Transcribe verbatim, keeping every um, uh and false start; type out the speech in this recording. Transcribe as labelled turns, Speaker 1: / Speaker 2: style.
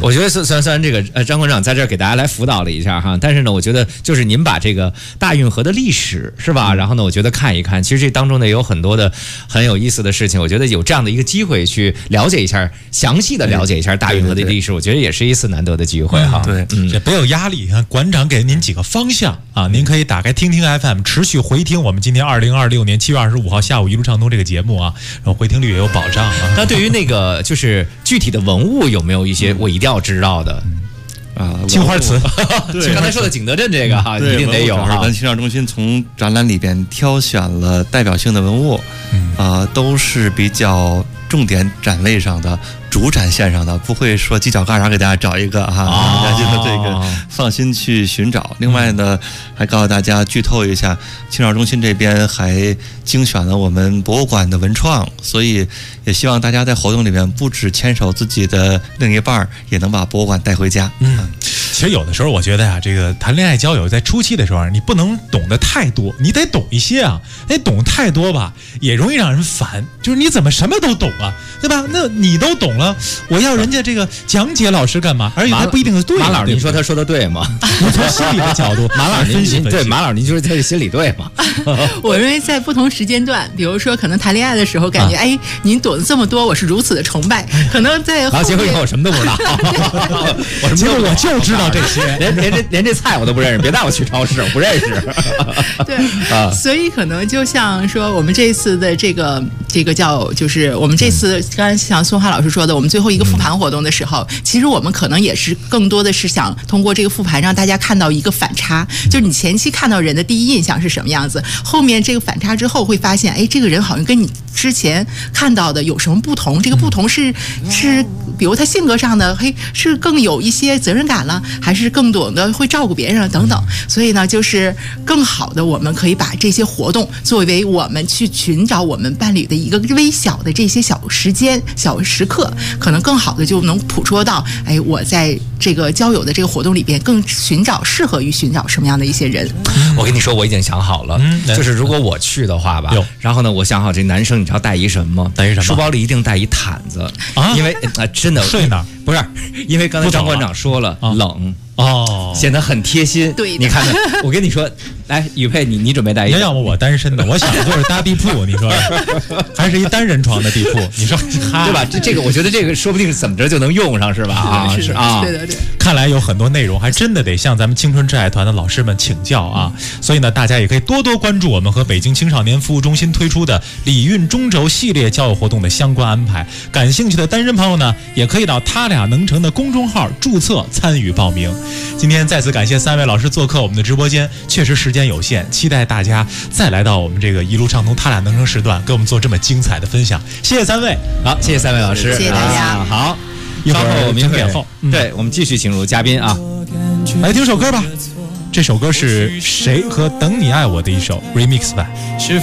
Speaker 1: 我觉得虽然虽然这个呃张馆长在这儿给大家来辅导了一下哈，但是呢，我觉得就是您把这个大运河的历史是吧？然后呢，我觉得看一看，其实这当中呢也有很多的很有意思的事情。我觉得有这样的一个机会去了解一下，详细的了解一下大运河的历史，我觉得也是一次难得的机会哈。
Speaker 2: 对，
Speaker 3: 嗯，也别有压力。看馆长给您几个方向啊，您可以打开听听 F M， 持续回听我们今天二零二六年七月二十五号下午一路畅通这个节目啊，然后回听率也有保障啊。
Speaker 1: 那对于那个就是具体的文物有没有一些我一定要知道的？
Speaker 2: 啊，
Speaker 3: 青花瓷，
Speaker 2: 对，
Speaker 1: 刚才说的景德镇这个哈，一定得有哈。
Speaker 2: 咱青少中心从展览里边挑选了代表性的文物，啊、呃，都是比较重点展位上的。主展线上的不会说犄角旮旯给大家找一个哈，
Speaker 1: 哦、
Speaker 2: 大家觉得这个放心去寻找。另外呢，还告诉大家剧透一下，青少中心这边还精选了我们博物馆的文创，所以也希望大家在活动里面不只牵手自己的另一半，也能把博物馆带回家。
Speaker 3: 嗯，其实有的时候我觉得呀、啊，这个谈恋爱交友在初期的时候，你不能懂得太多，你得懂一些啊。哎，懂太多吧，也容易让人烦。就是你怎么什么都懂啊，对吧？那你都懂了。我要人家这个讲解老师干嘛？而且还不一定是对的。
Speaker 1: 马老师，您说他说的对吗？
Speaker 3: 你从心理的角度，
Speaker 1: 马老师
Speaker 3: 分析分析。
Speaker 1: 对，马老师，您就是他是心理对吗？
Speaker 4: 我认为在不同时间段，比如说可能谈恋爱的时候，感觉、啊、哎，您懂得这么多，我是如此的崇拜。可能在后面，
Speaker 1: 结果以后我什么都不知道。
Speaker 3: 我结果我就知道这些，
Speaker 1: 连连这连这菜我都不认识，别带我去超市，我不认识。
Speaker 4: 对啊，所以可能就像说，我们这次的这个这个叫，就是我们这次刚才像孙华老师说的，我们最后一个复盘活动的时候，嗯、其实我们可能也是更多的是想通过这个复盘让大家看到一个反差，就是你前期看到人的第一印象是什么样子，后面这个反差之后会发现，哎，这个人好像跟你之前看到的有什么不同？这个不同是是，比如他性格上的，嘿，是更有一些责任感了，还是更懂得会照顾别人等等。所以呢，就是更好的，我们可以把这些活动作为我们去寻找我们伴侣的一个微小的这些小时间、小时刻，可能更好的就能捕捉到，哎，我在这个交友的这个活动里边，更寻找适合于寻找什么样的一些人。
Speaker 1: 我跟你说，我已经想好了，嗯、就是如果我去的话吧，然后呢，我想好这男生你知道带一什么吗？
Speaker 3: 带一什么？
Speaker 1: 书包里一定带一毯子啊，因为啊、呃，真的
Speaker 3: 睡哪儿？
Speaker 1: 不是，因为刚才张馆长说了，啊、冷。哦，显得很贴心。
Speaker 4: 对，
Speaker 1: 你看看，我跟你说，来，宇佩，你你准备带一个？
Speaker 3: 要么我单身的，我想的就是搭地铺，你说还是一单人床的地铺，你说
Speaker 1: 对吧？这这个，我觉得这个说不定怎么着就能用上，是吧？
Speaker 4: 啊，是啊，对的对。
Speaker 3: 看来有很多内容还真的得向咱们青春挚爱团的老师们请教啊！所以呢，大家也可以多多关注我们和北京青少年服务中心推出的礼运中轴系列交友活动的相关安排。感兴趣的单身朋友呢，也可以到他俩能成的公众号注册参与报名。今天再次感谢三位老师做客我们的直播间，确实时间有限，期待大家再来到我们这个一路畅通他俩能成时段，给我们做这么精彩的分享。谢谢三位，
Speaker 1: 好，谢谢三位老师，
Speaker 4: 谢谢大家。
Speaker 1: 啊、好，
Speaker 3: 一会
Speaker 1: 儿我们
Speaker 3: 点后，
Speaker 1: 嗯、对我们继续请入嘉宾啊，
Speaker 3: 来听首歌吧。这首歌是谁和等你爱我的一首 remix 版。